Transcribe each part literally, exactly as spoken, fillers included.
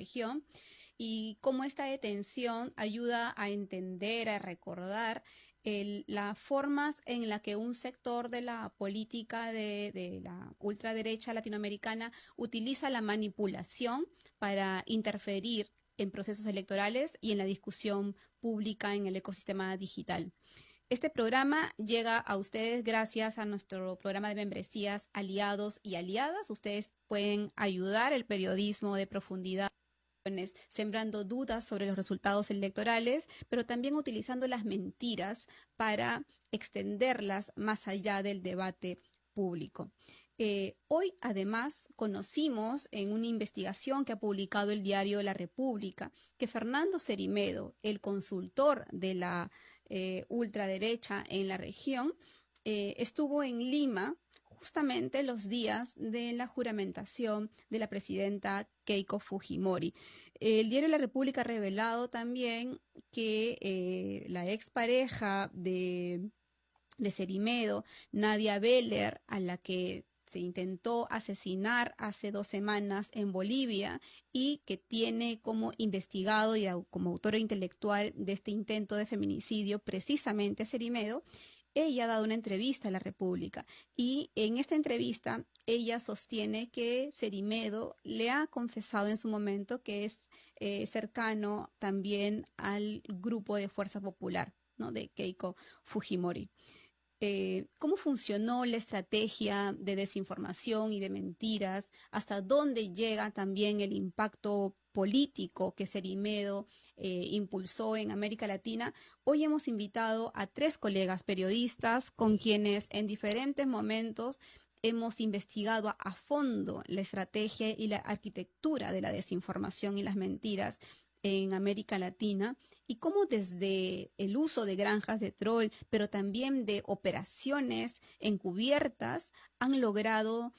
región, y cómo esta detención ayuda a entender, a recordar el, las formas en las que un sector de la política de, de la ultraderecha latinoamericana utiliza la manipulación para interferir en procesos electorales y en la discusión pública en el ecosistema digital. Este programa llega a ustedes gracias a nuestro programa de membresías Aliados y Aliadas. Ustedes pueden ayudar el periodismo de profundidad, sembrando dudas sobre los resultados electorales, pero también utilizando las mentiras para extenderlas más allá del debate público. Eh, hoy, además, conocimos en una investigación que ha publicado el diario La República que Fernando Cerimedo, el consultor de la eh, ultraderecha en la región, eh, estuvo en Lima justamente los días de la juramentación de la presidenta Keiko Fujimori. El diario La República ha revelado también que eh, la expareja de, de Cerimedo, Nadia Beller, a la que se intentó asesinar hace dos semanas en Bolivia y que tiene como investigado y como autora intelectual de este intento de feminicidio precisamente a Cerimedo, ella ha dado una entrevista a La República y en esta entrevista ella sostiene que Cerimedo le ha confesado en su momento que es eh, cercano también al grupo de Fuerza Popular, ¿no?, de Keiko Fujimori. Eh, ¿Cómo funcionó la estrategia de desinformación y de mentiras? ¿Hasta dónde llega también el impacto político que Cerimedo eh, impulsó en América Latina? Hoy hemos invitado a tres colegas periodistas con quienes en diferentes momentos hemos investigado a, a fondo la estrategia y la arquitectura de la desinformación y las mentiras en América Latina, y cómo desde el uso de granjas de troll, pero también de operaciones encubiertas, han logrado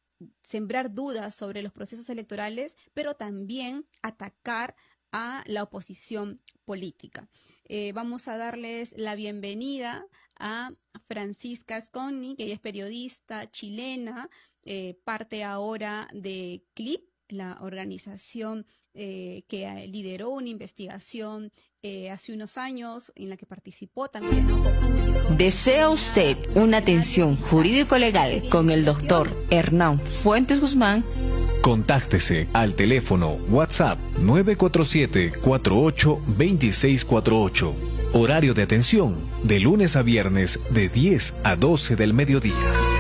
sembrar dudas sobre los procesos electorales, pero también atacar a la oposición política. Eh, vamos a darles la bienvenida a Francisca Asconi, que ella es periodista chilena, eh, parte ahora de CLIP, la organización eh, que lideró una investigación eh, hace unos años en la que participó también Ojo Público. ¿Desea usted una atención jurídico-legal con el doctor Hernán Fuentes Guzmán? Contáctese al teléfono WhatsApp nueve cuatro siete, cuatro ocho, dos seis cuatro ocho. Horario de atención de lunes a viernes de diez a doce del mediodía.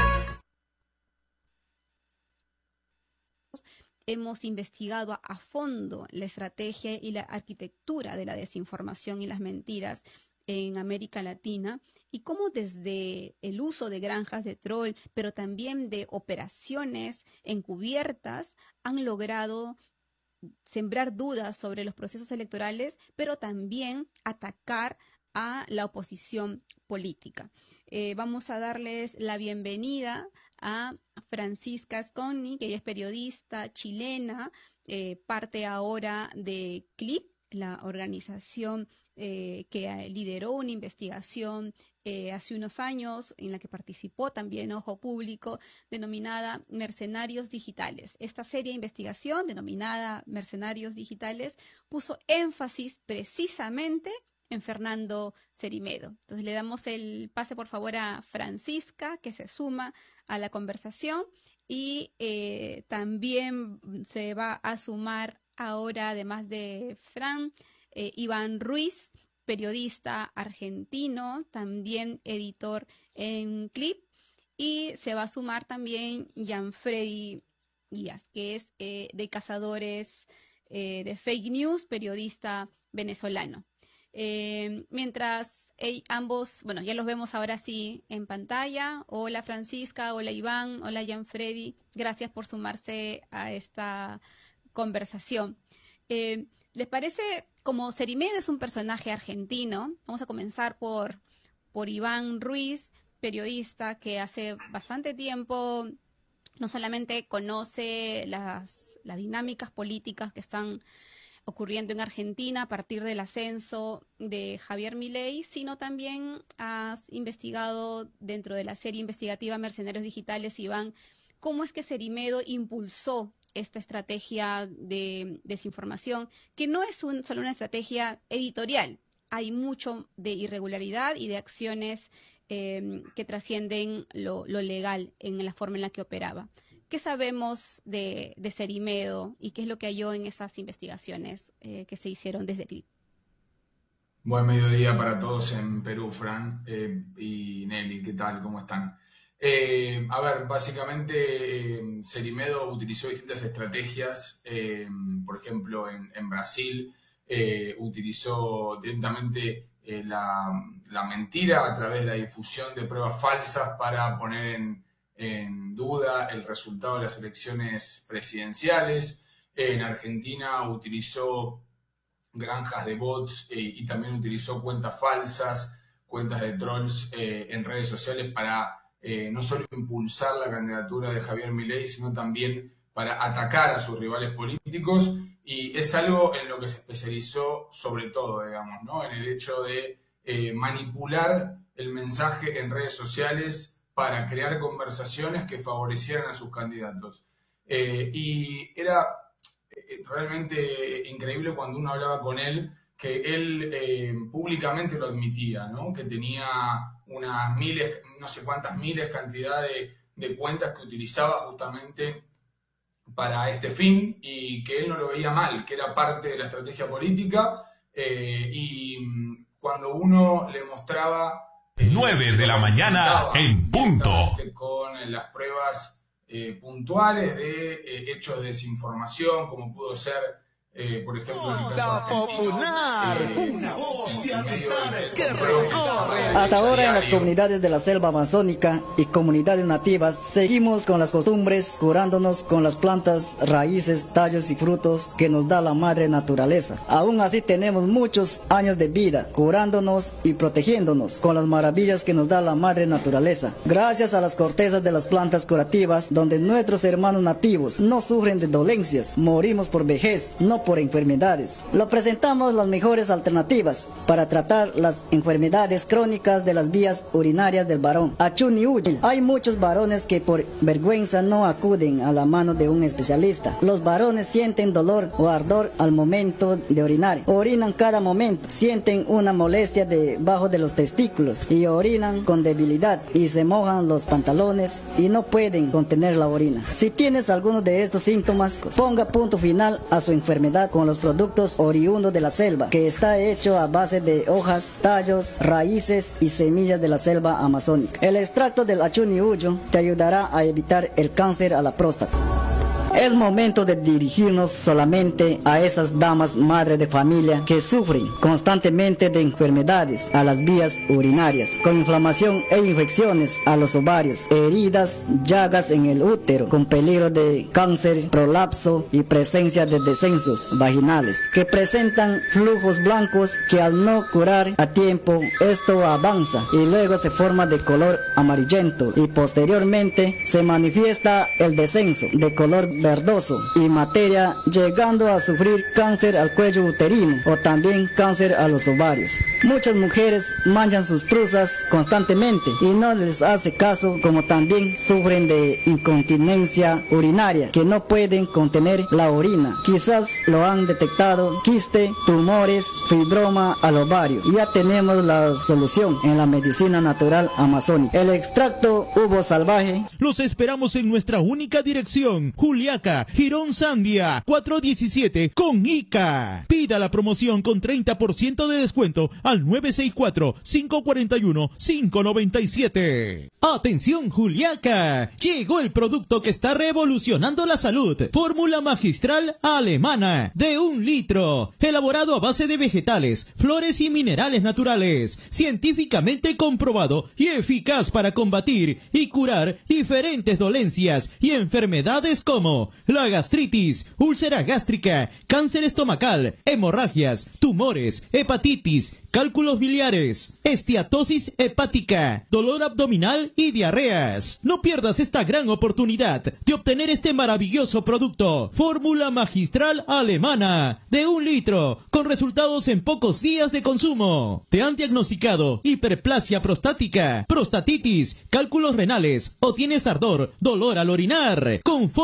Hemos investigado a, a fondo la estrategia y la arquitectura de la desinformación y las mentiras en América Latina, y cómo desde el uso de granjas de troll, pero también de operaciones encubiertas, han logrado sembrar dudas sobre los procesos electorales, pero también atacar a la oposición política. Eh, vamos a darles la bienvenida a Francisca Asconi, que ella es periodista chilena, eh, parte ahora de CLIP, la organización eh, que lideró una investigación eh, hace unos años en la que participó también Ojo Público, denominada Mercenarios Digitales. Esta serie de investigación, denominada Mercenarios Digitales, puso énfasis precisamente en Fernando Cerimedo. Entonces le damos el pase, por favor, a Francisca, que se suma a la conversación, y eh, también se va a sumar ahora, además de Fran, eh, Iván Ruiz, periodista argentino, también editor en CLIP, y se va a sumar también Gianfreddy Díaz, que es eh, de Cazadores eh, de Fake News, periodista venezolano. Eh, mientras eh, ambos, bueno, ya los vemos ahora sí en pantalla. Hola Francisca, hola Iván, hola Gianfreddy, gracias por sumarse a esta conversación. Eh, ¿Les parece, como Cerimedo es un personaje argentino, vamos a comenzar por, por Iván Ruiz, periodista que hace bastante tiempo no solamente conoce las, las dinámicas políticas que están ocurriendo en Argentina a partir del ascenso de Javier Milei, sino también has investigado dentro de la serie investigativa Mercenarios Digitales, Iván, cómo es que Cerimedo impulsó esta estrategia de desinformación, que no es un, solo una estrategia editorial. Hay mucho de irregularidad y de acciones eh, que trascienden lo, lo legal en la forma en la que operaba. ¿Qué sabemos de, de Cerimedo y qué es lo que halló en esas investigaciones eh, que se hicieron desde C L I P? Buen mediodía para todos en Perú, Fran eh, y Nelly, ¿qué tal? ¿Cómo están? Eh, a ver, básicamente eh, Cerimedo utilizó distintas estrategias, eh, por ejemplo en, en Brasil eh, utilizó directamente eh, la, la mentira a través de la difusión de pruebas falsas para poner en, en duda el resultado de las elecciones presidenciales. En Argentina utilizó granjas de bots eh, y también utilizó cuentas falsas, cuentas de trolls eh, en redes sociales para eh, no solo impulsar la candidatura de Javier Milei, sino también para atacar a sus rivales políticos, y es algo en lo que se especializó sobre todo, digamos, ¿no? En el hecho de eh, manipular el mensaje en redes sociales para crear conversaciones que favorecieran a sus candidatos. Eh, y era realmente increíble cuando uno hablaba con él, que él eh, públicamente lo admitía, ¿no? Que tenía unas miles, no sé cuántas miles cantidad de, de cuentas que utilizaba justamente para este fin, y que él no lo veía mal, que era parte de la estrategia política, eh, y cuando uno le mostraba... Eh, nueve de la mañana en punto. Con las pruebas Eh, puntuales de eh, hechos de desinformación, como pudo ser, eh, por ejemplo, en el caso argentino, eh, una voz de amistad que recorre. Hasta ahora en las comunidades de la selva amazónica y comunidades nativas seguimos con las costumbres, curándonos con las plantas, raíces, tallos y frutos que nos da la madre naturaleza. Aún así tenemos muchos años de vida curándonos y protegiéndonos con las maravillas que nos da la madre naturaleza. Gracias a las cortezas de las plantas curativas, donde nuestros hermanos nativos no sufren de dolencias, morimos por vejez, no por enfermedades. Lo presentamos las mejores alternativas para tratar las enfermedades crónicas de las vías urinarias del varón. Achuni Uyi. Hay muchos varones que por vergüenza no acuden a la mano de un especialista. Los varones sienten dolor o ardor al momento de orinar. Orinan cada momento. Sienten una molestia debajo de los testículos y orinan con debilidad y se mojan los pantalones y no pueden contener la orina. Si tienes alguno de estos síntomas, ponga punto final a su enfermedad con los productos oriundos de la selva, que está hecho a base de hojas, tallos, raíces y semillas de la selva amazónica. El extracto del Achuni Uyo te ayudará a evitar el cáncer a la próstata. Es momento de dirigirnos solamente a esas damas madres de familia que sufren constantemente de enfermedades a las vías urinarias, con inflamación e infecciones a los ovarios, heridas, llagas en el útero, con peligro de cáncer, prolapso y presencia de descensos vaginales, que presentan flujos blancos que al no curar a tiempo, esto avanza y luego se forma de color amarillento y posteriormente se manifiesta el descenso de color verdoso y materia, llegando a sufrir cáncer al cuello uterino o también cáncer a los ovarios. Muchas mujeres manchan sus truzas constantemente y no les hace caso, como también sufren de incontinencia urinaria, que no pueden contener la orina. Quizás lo han detectado, quiste, tumores, fibroma al ovario. Ya tenemos la solución en la medicina natural amazónica. El extracto uvo salvaje. Los esperamos en nuestra única dirección, Juliaca, Girón Sandia, cuatrocientos diecisiete con Ica. Pida la promoción con treinta por ciento de descuento al nueve seis cuatro, cinco cuatro uno, cinco nueve siete. Atención Juliaca, llegó el producto que está revolucionando la salud. Fórmula magistral alemana de un litro, elaborado a base de vegetales, flores y minerales naturales, científicamente comprobado y eficaz para combatir y curar diferentes dolencias y enfermedades como la gastritis, úlcera gástrica, cáncer estomacal, hemorragias, tumores, hepatitis, cálculos biliares, esteatosis hepática, dolor abdominal y diarreas. No pierdas esta gran oportunidad de obtener este maravilloso producto. Fórmula magistral alemana de un litro, con resultados en pocos días de consumo. ¿Te han diagnosticado hiperplasia prostática, prostatitis, cálculos renales o tienes ardor, dolor al orinar? Con fórmula magistral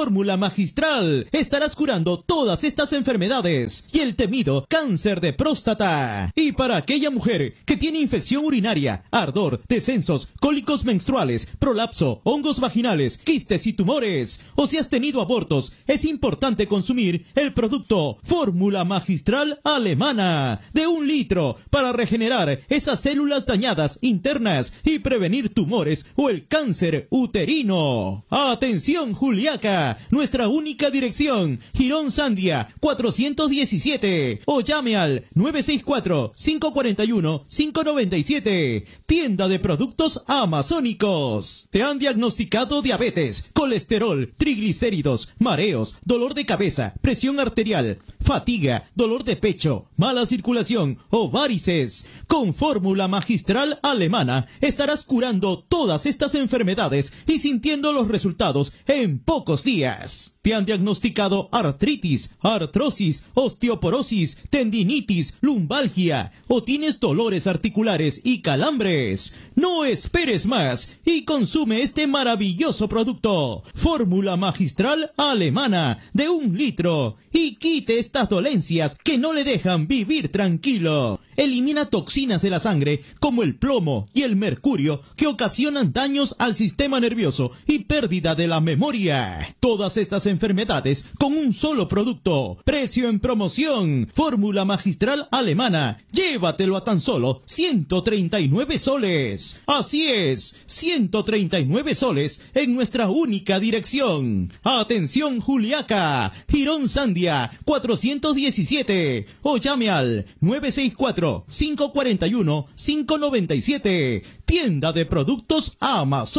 Magistral. Estarás curando todas estas enfermedades y el temido cáncer de próstata. Y para aquella mujer que tiene infección urinaria, ardor, descensos, cólicos menstruales, prolapso, hongos vaginales, quistes y tumores, o si has tenido abortos, es importante consumir el producto Fórmula Magistral Alemana de un litro para regenerar esas células dañadas internas y prevenir tumores o el cáncer uterino. Atención Juliaca, nuestra única dirección, Girón Sandia cuatrocientos diecisiete, o llame al nueve seis cuatro, cinco cuatro uno, cinco nueve siete. Tienda de productos amazónicos. ¿Te han diagnosticado diabetes, colesterol, triglicéridos, mareos, dolor de cabeza, presión arterial, fatiga, dolor de pecho, mala circulación o varices? Con Fórmula Magistral Alemana estarás curando todas estas enfermedades y sintiendo los resultados en pocos días. ¿Te han diagnosticado artritis, artrosis, osteoporosis, tendinitis, lumbalgia o tienes dolores articulares y calambres? No esperes más y consume este maravilloso producto, Fórmula Magistral Alemana de un litro, y quite estas dolencias que no le dejan vivir tranquilo. Elimina toxinas de la sangre como el plomo y el mercurio que ocasionan daños al sistema nervioso y pérdida de la memoria. Todas estas enfermedades con un solo producto. Precio en promoción. Fórmula Magistral Alemana. Llévatelo a tan solo ciento treinta y nueve soles. Así es, ciento treinta y nueve soles en nuestra única dirección. Atención Juliaca, Girón Sandia cuatrocientos diecisiete, o llame al nueve seis cuatro, cinco cuatro uno, cinco nueve siete. Tienda de productos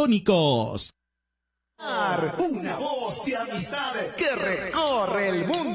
amazónicos. Una voz de amistad que recorre el mundo.